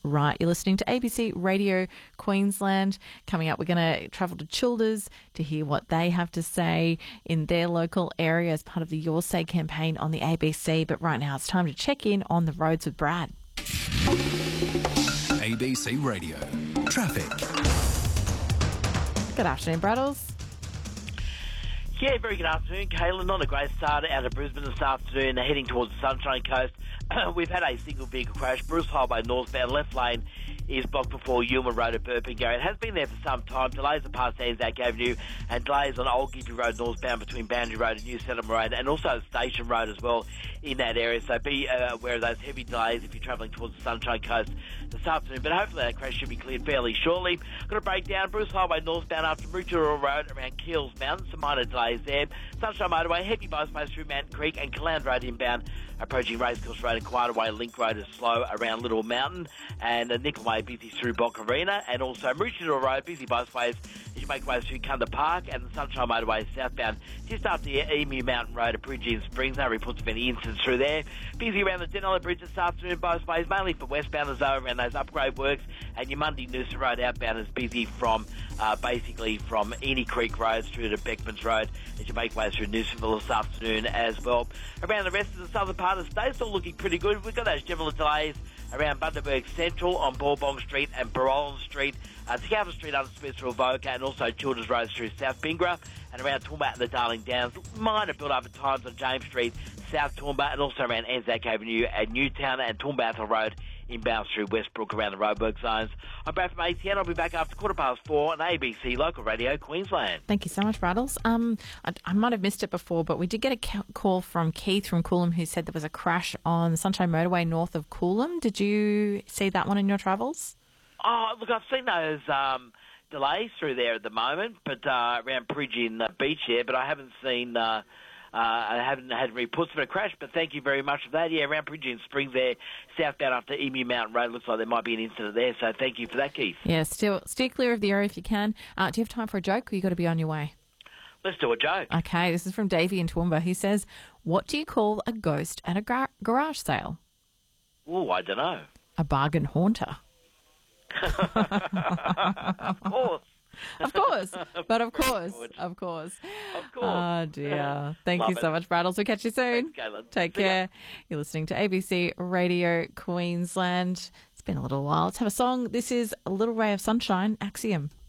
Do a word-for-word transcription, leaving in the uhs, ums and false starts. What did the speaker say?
right. You're listening to A B C Radio Queensland. Coming up, we're going to travel to Childers to hear what they have to say in their local area as part of the Your Say campaign on the A B C. But right now, it's time to check in on the roads with Brad. A B C Radio Traffic. Good afternoon, Braddles. Yeah, very good afternoon, Kayla. Not a great start out of Brisbane this afternoon, heading towards the Sunshine Coast. We've had a single vehicle crash. Bruce Highway northbound, left lane is blocked before Yuma Road at Burpengary. It has been there for some time. Delays are past Anzac Avenue and delays on Old Gippy Road northbound between Boundary Road and New Settlement Road, and also Station Road as well in that area. So be uh, aware of those heavy delays if you're travelling towards the Sunshine Coast this afternoon. But hopefully that crash should be cleared fairly shortly. Got a breakdown. Bruce Highway northbound after Maroochydore Road around Keels Mountain. Some minor delays there. Sunshine Motorway, heavy bypass through Mountain Creek and Calound Road inbound. Approaching Racecourse Road and Quieterway Link Road is slow around Little Mountain, and uh, Nickel Way busy through Boccarina, and also Maroochydore Road busy both ways as you make your way through Cunda Park, and the Sunshine Motorway southbound just after the Emu Mountain Road at Bridge in Springs. No reports of any incidents through there. Busy around the Denali Bridge this afternoon both ways, mainly for westbounders though around those upgrade works, and your Mundy Noosa Road outbound is busy from uh, basically from Eni Creek Road through to Beckmans Road as you make your way through Noosaville this afternoon as well. Around the rest of the southern part of the state, still looking pretty good. We've got those general delays around Bundaberg Central on Bourbon Street and Barolin Street, uh, to Calvin Street under Smithsville Voca, and also Childers Road through South Bingra, and around Toowoomba and the Darling Downs. Minor build-up at times on James Street, South Toowoomba, and also around Anzac Avenue at Newtown and Toowoomba Road inbound through Westbrook around the roadwork zones. I'm Brad from A T N. I'll be back after quarter past four on A B C Local Radio Queensland. Thank you so much, Braddles. Um, I, I might have missed it before, but we did get a ca- call from Keith from Coolum who said there was a crash on the Sunshine Motorway north of Coolum. Did you see that one in your travels? Oh, look, I've seen those um, delays through there at the moment, but uh, around Bridge in uh, Beach here, but I haven't seen... Uh, Uh, I haven't had reports of a crash, but thank you very much for that. Yeah, around Bridge in Springs there, southbound up to Emu Mountain Road, looks like there might be an incident there, so thank you for that, Keith. Yeah, still steer clear of the area if you can. Uh, do you have time for a joke, or you got to be on your way? Let's do a joke. Okay, this is from Davey in Toowoomba. He says, what do you call a ghost at a gar- garage sale? Oh, I don't know. A bargain haunter. Of course. Of course, but of course, of course. Of course. Oh, dear. Thank Love you so it. much, Braddles. We'll catch you soon. Thanks, Caitlin. Take See ya. care. You're listening to A B C Radio Queensland. It's been a little while. Let's have a song. This is A Little Ray of Sunshine, Axiom.